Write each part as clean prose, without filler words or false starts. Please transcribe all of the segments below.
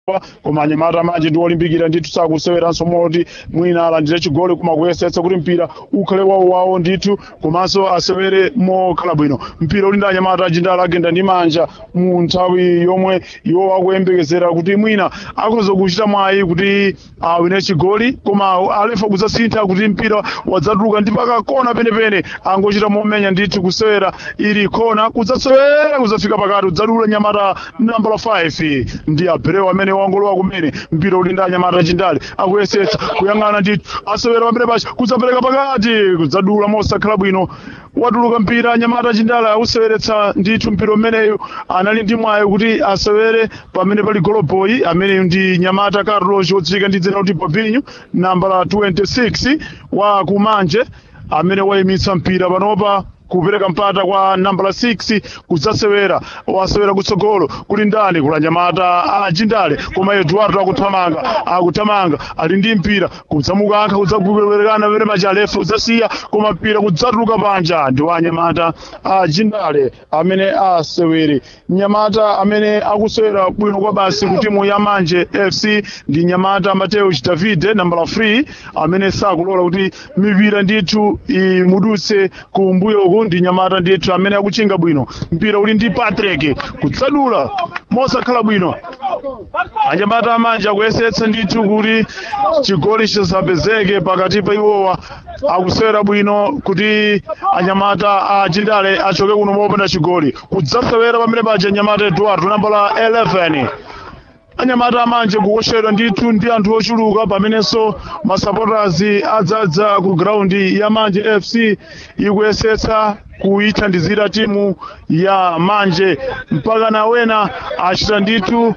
koma anyamata manje ndi olimbikira ndithu sakuseweranso moti mwina alandire chigoli koma kuyesetsa kuti mpira ukhale wawo ndithu komanso asewere mokhala bwino. Mpira uli ndi anyamata ajindala agenda ndi manja mu nthawi yomwe iwo akuyembekezera kuti mwina akhoza kuchita mwayi kuti awine chigoli koma alefa kudzasintha kuti mpira wadzatuluka ndi paka kona penepene angochita momenya ndithu kusewera ili kona kudzasewera kudzafika pakati kudzadula nyamata nambala 5 ndi Abreu amene wangolowa kumene. Mpira uli ndi anyamata ajindale akuyesetsa kuyang'ana ndithu asewera pamene pacha kudzapereka pakati kudzadula mosakhala bwino watuluka mpira anyamata ajindale akuseweretsa ndithu mpira umeneyo anali ndi mwayi kuti asewere pamene pali goloboyi amene ndi nyamata Carlos wodziwika ndi dzina kuti Bobinho nambala 26 wa kumanje amene wayimitsa mpira panopa kupereka mpata kwa nambala 6 kudzasewera wasewera kutsogolo kuli ndani kula nyamata ajindale koma Eduardo akutamanga ali ndi mpira kudzamukankha kudzakuperekana pamene paja alefa kudzasiya koma mpira kudzatuluka panja ndi wa nyamata ajindale amene asewere. Nyamata amene akusewera bwino kwa basi ku timu ya Manje FC ndi nyamata Mateus Davide nambala 3 amene sakulola kuti mipira ndithu imudutse kumbuyo ndi nyamata ndithu amene akuchinga bwino. Mpira uli ndi Patrick kudzadula mosakhala bwino anyamata amanje akuyesetsa ndithu kuti chigoli chisapezeke pakati pa iwowa akusewera bwino kuti anyamata ajindale achoke kuno mopanda chigoli kudzasewera pamene paja nyamata Eduardo nambala 11 anyamata amanje kukoshedwa ndithu ndi anthu ochuluka pamenenso masupporters adzadza ku ground ya Manje FC ikuyesetsa kuyithandizira timu ya Manje mpaka nawena achita ndithu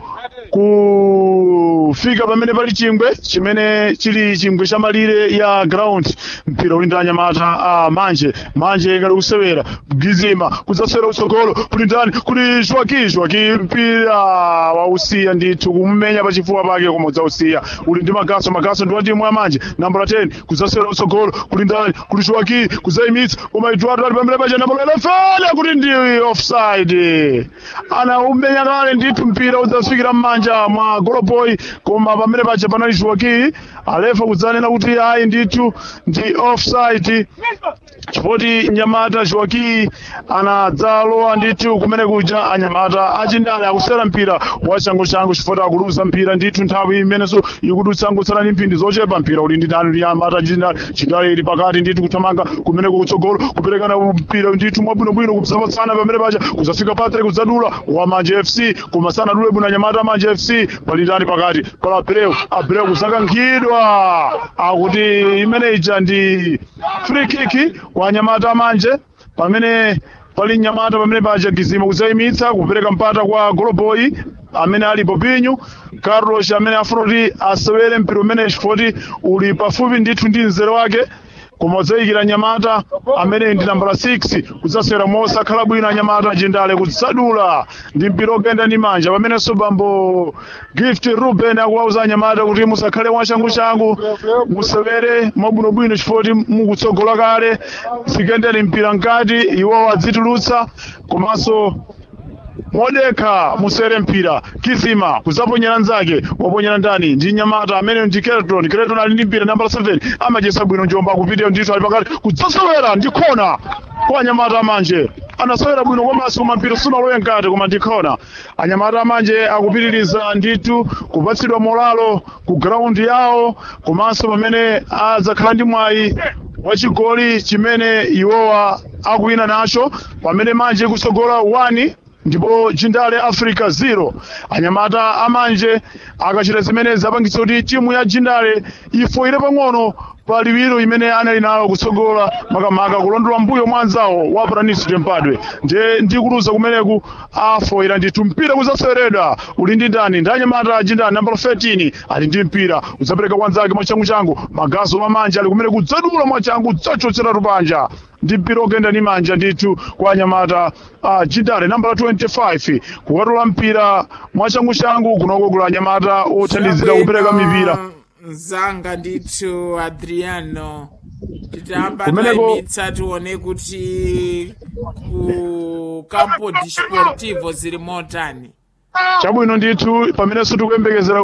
kufika pamene pali chingwe chimene chili chingwe cha malire ya ground. Mpira uli ndi anyamata Manje ngati kusewera Gizima kudzasewera kutsogolo kuli ndani kuli Joaquim mpira wausiya ndithu kumenya pachifuwa pake koma udzausiya uli ndi Magaso ndi wa timu ya Manje nambala 10 kudzasewera kutsogolo kuli ndani kuli Joaquim kudzayimitsa koma Eduardo ali pamene paja nambala 11 kuti ndi offside anaumenya kale ndithu mpira udzafikira m'manja mwa goloboy koma pamene paja panali Joaquim alefa kudzanena kuti ayi ndithu ndi offside chifoti nyamata Joaquim anadzalowa ndithu kumene kuja anyamata ajindale akusewera mpira wa changu chifoti akuluza mpira ndithu nthawi imenenso ikudutsa ngotsala ndi mphindi zochepa. Mpira uli ndi ndani nyamata ajindale ili pakati ndithu kuthamanga kumene kutsogolo kuperekana mpira ndithu mwabwinobwino kusapatsana pamene paja kudzafika Patrick kudzadula wa Manje FC koma sanadule bwino nyamata Manje FC pali ndani pakati pala Abreu kusakankhidwa akuti imene ija ndi free kick kwa nyamata Manje pamene pali nyamata pamene paja Gizima kudzayimitsa kupereka mpata kwa goloboy amene ali Bobinho Carlos amene afuna kuti asewere mpira umene chifoti uli pafupi ndithu ndi mzere wake koma udzayikira nyamata amene ndi nambala 6 kudzasewera mosakhala bwino anyamata ajindale kudzadula ndi mpira ogenda ndi manja pamenenso bambo Gift Ruben akuwauza anyamata kuti musakhale mwachangu musewere mwabwinobwino chifoti mukutsogola kale sikendere mpira nkati iwo adzitulutsa komanso modeka musere mpira Gizima kudzaponyera nzake waponyera ndani ndi nyamata amene ndi Kereton ali ndi mpira nambala 7 amachesa bwino njomba kupita ndithu ali pakati kudzasewera ndi khona kwa nyamata Manje anasewera bwino komanso koma mpira sunalowe nkati koma ndi khona. Anyamata Manje akupitiriza ndithu kupatsidwa molalo ku ground yawo komanso pamene adzakhala ndi mwayi wachigoli chimene iwowa akuwina nacho pamene Manje kusogola 1 ndipo Jindale Africa 0. Anyamata amanje akachita zimenezi apangitsa kuti timu ya Jindale ifoire pang'ono paliwiro imene anali nayo kutsogola makamaka kulondola mbuyo mwanzawo wa Pranis Tempadwe ndikuluza kumeneku afoira ndithu mpira kuzaseweredwa uli ndi ndani ndi anyamata Jindale nambala 13 ali ndi mpira uzapereka kwanzake mwachangu Magaso mamanja ali kumene kudzadula mwachangu dzachotsera rubanja ndi mpira ogenda ni manja ndithu kwa anyamata Jindale nambala 25 kukatola mpira mwachangu kunokogula anyamata othandizira kupereka mipira Zanga ndithu Adriano titamba taimitsa tione kuti ku Campo Desportivo ziri motani. chabwino ndithu pamenenso tikuyembekezera